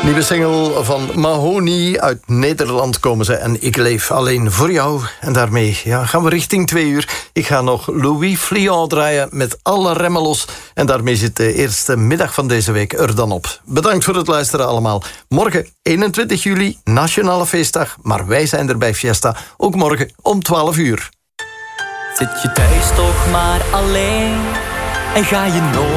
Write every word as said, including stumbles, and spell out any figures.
Nieuwe single van Mahoney. Uit Nederland komen ze en ik leef alleen voor jou. En daarmee ja, gaan we richting twee uur. Ik ga nog Louis Flion draaien met alle remmen los. En daarmee zit de eerste middag van deze week er dan op. Bedankt voor het luisteren allemaal. Morgen eenentwintig juli, Nationale Feestdag. Maar wij zijn er bij Fiesta, ook morgen om twaalf uur. Zit je thuis toch maar alleen en ga je nooit